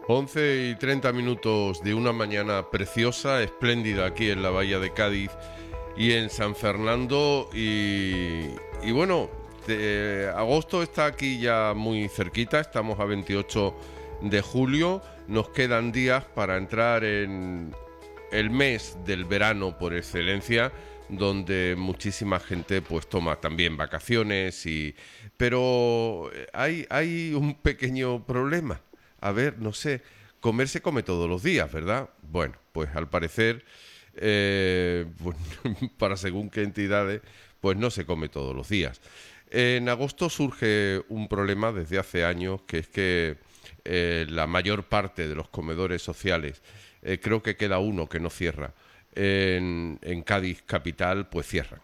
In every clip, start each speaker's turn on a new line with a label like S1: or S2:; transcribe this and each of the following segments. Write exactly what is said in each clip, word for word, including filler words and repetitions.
S1: Once y treinta minutos de una mañana preciosa, espléndida aquí en la bahía de Cádiz y en San Fernando. Y, y bueno, te- agosto está aquí ya muy cerquita, estamos a veintiocho de julio. Nos quedan días para entrar en el mes del verano por excelencia, donde muchísima gente pues toma también vacaciones y pero eh, hay hay un pequeño problema. A ver, no sé, comer se come todos los días, ¿verdad? Bueno, pues al parecer eh, pues, para según qué entidades, pues no se come todos los días. En agosto surge un problema desde hace años, que es que eh, la mayor parte de los comedores sociales, eh, creo que queda uno que no cierra, en, en Cádiz capital, pues cierran.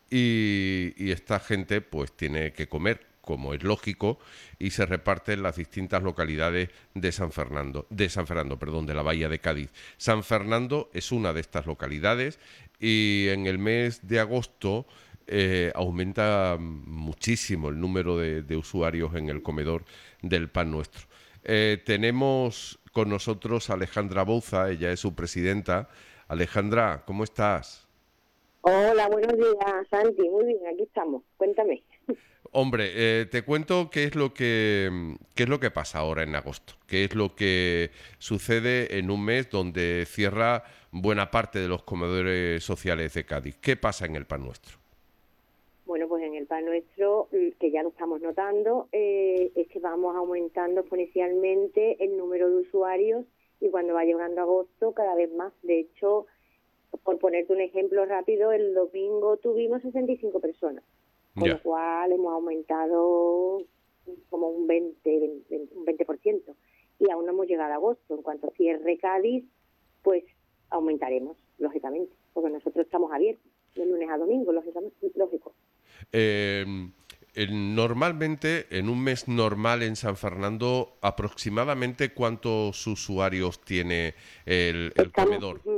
S1: Y, y esta gente pues tiene que comer, como es lógico, y se reparte en las distintas localidades de San Fernando, de San Fernando, perdón, de la bahía de Cádiz. San Fernando es una de estas localidades y en el mes de agosto eh, aumenta muchísimo el número de, de usuarios en el comedor del Pan Nuestro. Eh, tenemos con nosotros a Alejandra Bouza, ella es su presidenta. Alejandra, ¿cómo estás?
S2: Hola, buenos días, Santi. Muy bien, aquí estamos. Cuéntame.
S1: Hombre, eh, te cuento qué es lo que mm, qué es lo que pasa ahora en agosto, qué es lo que sucede en un mes donde cierra buena parte de los comedores sociales de Cádiz. ¿Qué pasa en el Pan Nuestro?
S2: Bueno, pues en el Pan Nuestro, mm, que ya lo estamos notando, eh, es que vamos aumentando exponencialmente el número de usuarios y cuando va llegando agosto cada vez más. De hecho, por ponerte un ejemplo rápido, el domingo tuvimos sesenta y cinco personas, con lo
S1: Ya.
S2: cual hemos aumentado como un veinte, veinte, un veinte por ciento. Y aún no hemos llegado a agosto. En cuanto cierre Cádiz, pues aumentaremos, lógicamente, porque nosotros estamos abiertos de lunes a domingo, lógicamente, lógico.
S1: Eh, en- Normalmente, en un mes normal en San Fernando, aproximadamente ¿cuántos usuarios tiene el, el
S2: Estamos,
S1: comedor?
S2: mm,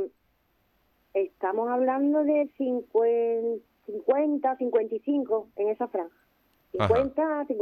S2: estamos hablando de cincuenta, cincuenta, cincuenta y cinco en esa franja.
S1: Ajá.
S2: cincuenta,